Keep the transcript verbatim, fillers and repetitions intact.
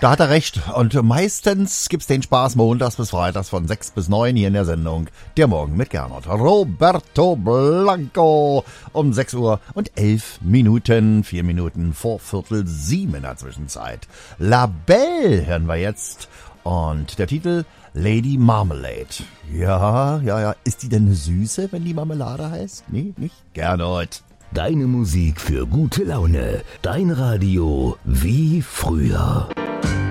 Da hat er recht. Und meistens gibt's den Spaß montags bis freitags von sechs bis neun hier in der Sendung Der Morgen mit Gernot. Roberto Blanco um sechs Uhr und elf Minuten, vier Minuten vor Viertel sieben in der Zwischenzeit. La Belle hören wir jetzt. Und der Titel Lady Marmalade. Ja, ja, ja. Ist die denn eine Süße, wenn die Marmelade heißt? Nee, nicht? Gernot. Deine Musik für gute Laune. Dein Radio wie früher.